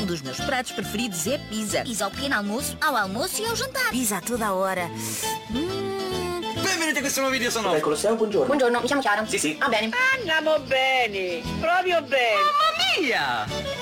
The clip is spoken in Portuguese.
dos meus pratos preferidos é pizza. Pizza ao pequeno almoço, ao almoço e ao jantar. Pizza a toda a hora. Benvenuti a questo nuovo video, sono Dal Colosseo, buongiorno. Buongiorno, mi chiamo Chiara. Sì, sì. Ah, bene. Andiamo bene, proprio bene. Mamma mia!